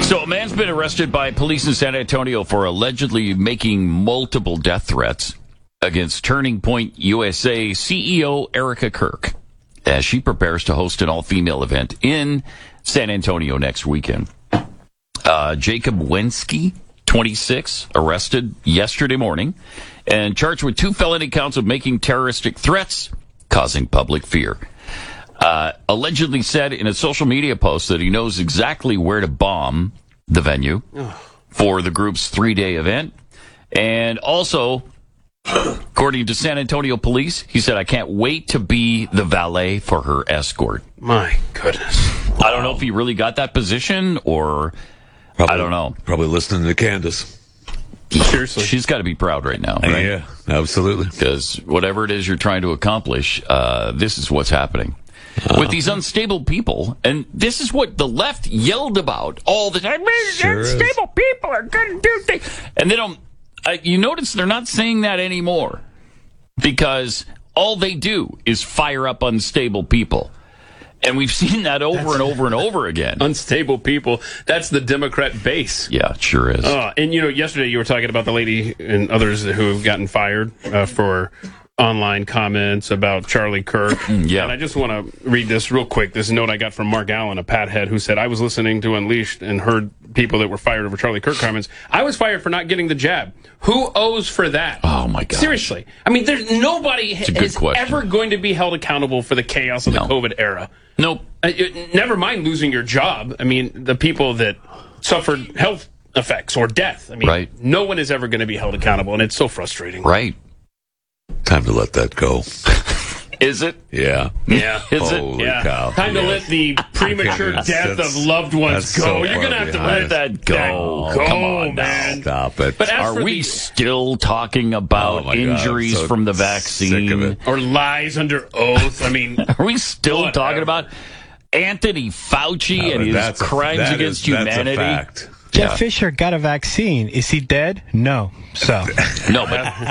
So a man's been arrested by police in San Antonio for allegedly making multiple death threats against Turning Point USA CEO Erica Kirk as she prepares to host an all-female event in San Antonio next weekend. Jacob Wensky, 26, arrested yesterday morning and charged with 2 felony counts of making terroristic threats, causing public fear. Allegedly said in a social media post that he knows exactly where to bomb the venue for the group's 3-day event. And also, according to San Antonio police, he said, I can't wait to be the valet for her escort. My goodness. I don't know if he really got that position or I don't know. Probably listening to Candace. Seriously. She's got to be proud right now, right? Yeah, absolutely. Because whatever it is you're trying to accomplish, this is what's happening. With these unstable people, and this is what the left yelled about all the time. Sure Unstable people are going to do things. And they don't, you notice they're not saying that anymore. Because all they do is fire up unstable people. And we've seen that over and over and over again. Unstable people. That's the Democrat base. Yeah, it sure is. And, yesterday you were talking about the lady and others who have gotten fired for online comments about Charlie Kirk. Yeah. And I just want to read this real quick. This note I got from Mark Allen, a Pathead, who said, I was listening to Unleashed and heard people that were fired over Charlie Kirk comments. I was fired for not getting the jab. Who owes for that? Oh, my God. Seriously. I mean, there's nobody is question. ever going to be held accountable for the chaos of the COVID era. Nope. Never mind losing your job. I mean, the people that suffered health effects or death. I mean, Right. No one is ever going to be held accountable, and it's so frustrating. Right. Time to let that go. Is it? Yeah. Yeah. Is it? Holy Yeah. cow. Time to let the premature death of loved ones that's go. so You're far going to have to behind let us. That go. go, Come on now. man. Stop it. But as Are for we still talking about Oh, my God, injuries I'm so from the sick of vaccine? it. or lies under oath. I mean, Are we still Whatever. talking about Anthony Fauci and his crimes against humanity? That's a fact. Jeff Fisher got a vaccine. Is he dead? No. So. No,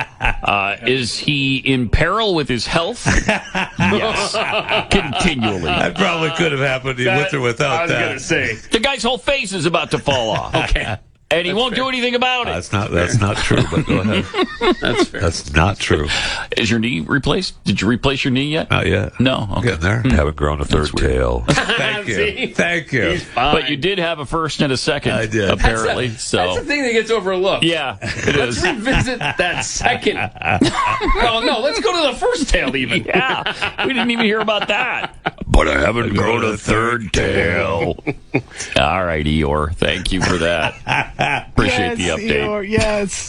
but is he in peril with his health? Yes. Continually. That probably could have happened with or I without was going that. to say. The guy's whole face is about to fall off. Okay. And he won't do anything about it. That's not true, but go ahead. That's fair. That's not true. Is your knee replaced? Did you replace your knee yet? Not yet. No. Okay. Getting there. Haven't grown a third tail. Thank See? you. Thank you. He's fine. But you did have a first and a second, I did. apparently. That's the So, thing that gets overlooked. yeah, it Let's is. revisit that second. Well, no, let's go to the first tail even. Yeah, we didn't even hear about that. But I haven't grown a third tail. All right, Eeyore. Thank you for that. Appreciate the update. Eeyore, yes.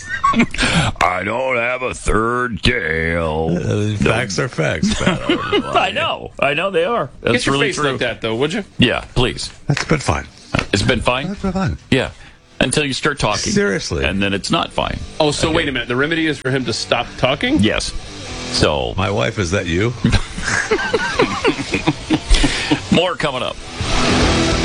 I don't have a third tail. Facts are facts. I know they are. That's Get your really face true. like that, though, would you? Yeah, please. That's been fine. It's been fine. That's been fine. Yeah, until you start talking. Seriously. And then it's not fine. Oh, so wait a minute. The remedy is for him to stop talking? Yes. So My wife, is that you? more coming up.